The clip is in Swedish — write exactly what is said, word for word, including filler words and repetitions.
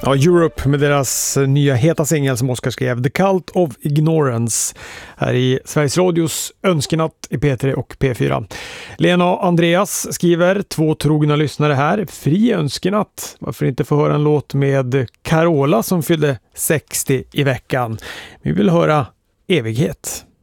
Ja, Europe med deras nya heta singel som Oskar skrev, The Cult of Ignorance, här i Sveriges Radios Önskenatt i P tre och P fyra. Lena och Andreas skriver, två trogna lyssnare här, fri önskenatt. Varför inte få höra en låt med Carola som fyllde sextio i veckan? Vi vill höra Evighet.